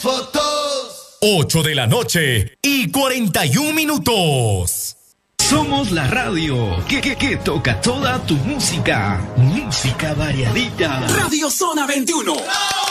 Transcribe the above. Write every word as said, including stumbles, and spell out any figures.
fotos. ocho de la noche y cuarenta y un minutos. Somos la radio que, que, que toca toda tu música. Música variadita. Radio Zona veintiuno.